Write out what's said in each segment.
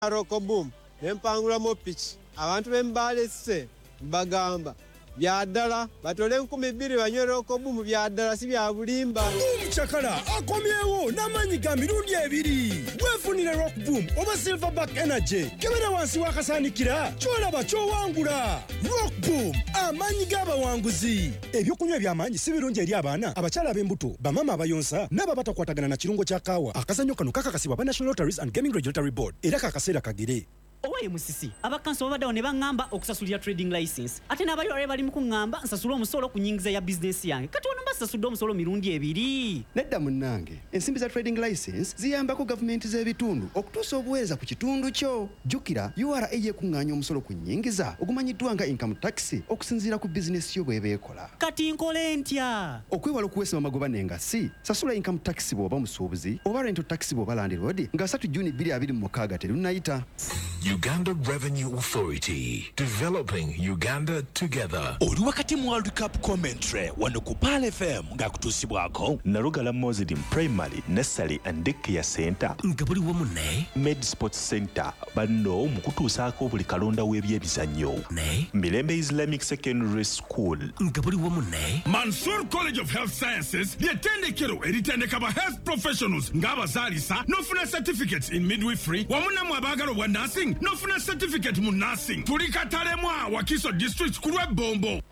Roko boom empangula mo pitch abantu bembalese bagamba byadala batole 1200 banywe Roko boom byadala si bya bulimba Chakala akomyewo namanyi ga mirundi ebiri wefunire Rock Boom oba Silverback Energy kebera wansi wakasanikira kyolaba kyowangula Rock Boom amanyi g'abawanguzi ebyokunywa by'amanyi si birungi eri abaana abakyala b'embuto bamama abayonsa n'aba batakwatagana na kirungo kya kaawa akazanyo kano kakakasibwa ba National Lotteries and Gaming Regulatory Board era kakaseera kagere Owaye musisi abakanso babadawo ne bangamba okusasulira trading license ate n'abalyo bali mu kungamba nsasula omusolo ku nyingiza ya business yange kati ono basasudde omusolo mirundi ebiri nedda munnange ensimbi za trading license ziyambako gavumenti z'ebitundu okutuusa obuweereza ku kitundu kyo jjukira URA yekuŋŋaanya omusolo ku nyingiza ogumanyiddwa nga income tax okusinziira ku bizinesi yo bw'eba ekola kati nkole ntya okwewala okuweesa amagoba n'engasi sasula income tax bw'oba musuubuzi oba rental tax bw'oba landlord nga 3 Juni 2026 terunnayita Uganda Revenue Authority, developing Uganda together. Oli wakati mu World Cup commentary wano ku Pal FM ngakutuusibwako Narugala Mozidi Primary, Nursery and Daycare Center nga buli wamu ne Med Sports Center banno mu kutuusaako buli kalonda w'ebyemizannyo ne Mirembe Islamic Secondary School nga buli wamu ne Mansour College of Health Sciences ly'ettendekero eritendeka ba health professionals ng'abazaalisa n'ofuna certificates in midwifery wamu nammwe abaagala obwa nursing n'ofuna certificate mu nursing tuli Katalemwa Wakiso district ku lw'Ebombo.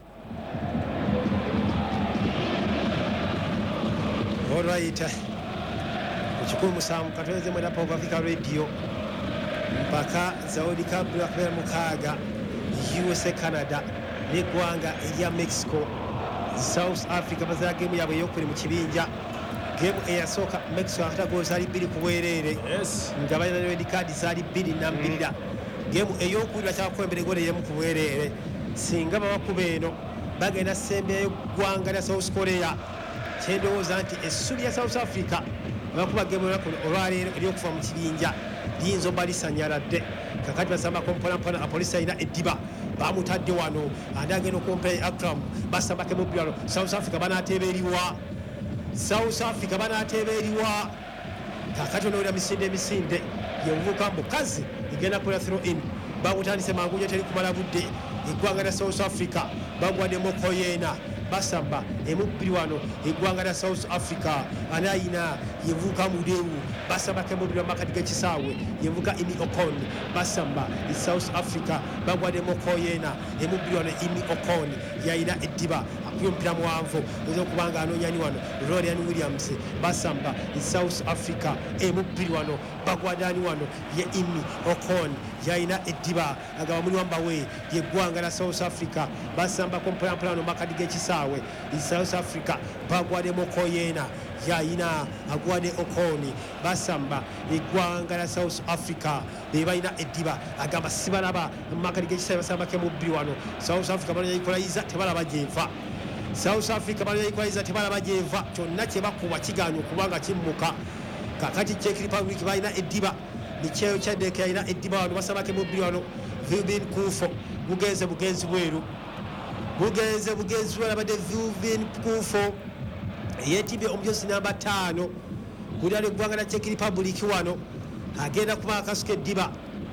All right Chikumu Sam katweze mwenda pa Africa Radio mpaka Saudi kabla kwa mukaga USA Canada ne gwanga erya Mexico South Africa bazira game yabo yokuri mu kibinja game eyasoka Mexico atago zali 2 kuwerere ngabanya ne card zali 2 na 2 game eyokuri achakwembere gore yemu kuwerere singa babakubeno bagenda sembe gwanga na South Korea chendoza anti esuli ya South Africa bakuba game yako olwalero eriyokufa mu kibinja linzo balisanyalade kakati basamba kompona apolisi ina ediba bamutadde wano andange no compare Akram basamba ke mubiro South Africa banateberiwa kakati ono misinde yevuka mbukazi igenda kula throw in bagutandise manguja teri kumala budde igwanga na South Africa bagwade mokoyena basamba emubiri wano igwanga na South Africa anayina yevuka mudewu basamba ke mubiri makati gekisawe yevuka imi okon basamba i South Africa bagwade mokoyena emubiri wano imi okon yaina ediba akuyo mpira muwanvu ozo kubanga anonyani wano Rorian Williams basamba i South Africa emubiri wano bagwadani wano ye imi okon yaina ediba agaba muri wambawe yegwanga na South Africa basamba komplano makati gekisawe i South Africa bagwade mokoyena yaina agwade okoni basamba igwanga la South Africa bebaina ediba agamba sibalaba makati gekisawe basamba ke mubiri wano South Africa bano yayikolaiza tebalaba jeva South Africa bano yayikolaiza tebalaba jeva kyonna kye bakuba kiganyo kubanga kimmuka kakati Czech Republic baina ediba nicheyo cha deke ina ediba wano basamba ke mubiri wano Vubin Kufo bugenze bweru abade Vubin Kufo yetibe omjosi namba 5 kuli ali gwanga na Czech Republic wano agenda kuba kasuke diba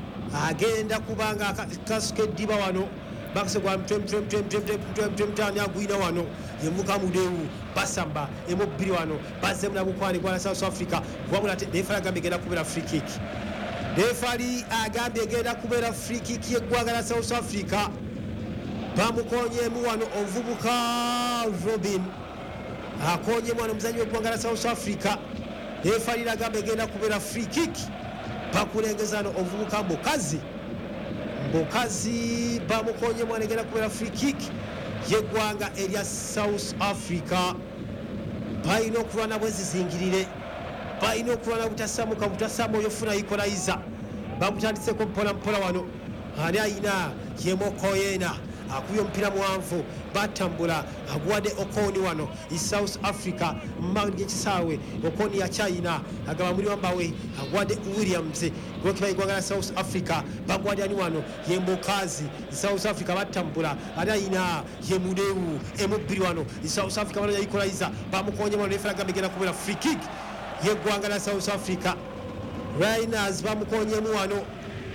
kasuke diba wano bakse kwa mtwem agwina wano yemuka mudewu basamba emubiri wano baze muna bukwani kwa South Africa wamula defara gambe genda kubera free kick defari agambe genda kubera free kick yegwanga na South Africa bamukonye mu wano ovubuka Robin akonye mwana muzanyi w'egwanga la South Africa defari agambe genda kubera free kick bakulengezano ovubuka Mbokazi bamukonye mwana genda kubera free kick yegwanga erya South Africa baino kulwana bwezizingirire baino kulwana butasamu yofuna ikolaiza bamutandise ko mpola wano ani ayina yemokoyena akuyo mpira muwanvu batambula agwade okoni wano i South Africa mmangi kisawe okoni ya China agaba muri wambawe agwade Williams gokiba igwanga South Africa bagwade ani wano yembokazi South Africa batambula adayina yemudewu emubiri wano i South Africa bano yayikolaiza bamukonye wano refera gambegera kubera free kick yegwanga la South Africa Rainers bamukonye mu wano